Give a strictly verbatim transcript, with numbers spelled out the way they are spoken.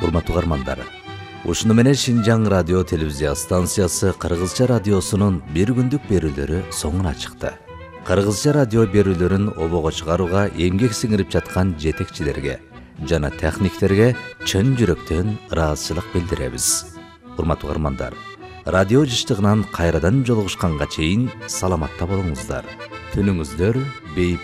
Урматтуу угармандар, ушуну менен Шинжаң радио телевизия станциясы Кыргызча радиосунун бир күндүк берүүлөрү соңуна чыкты. Кыргызча радио берүүлөрүн обого чыгарууга эмгек сиңирип жаткан жетекчилерге жана техниктерге чын жүрөктөн ыраазычылык билдиребиз. Урматтуу угармандар, радио жыштыгынан кайрадан жолугушканга чейин саламатта болуңуздар. Түнүңүздөр бейп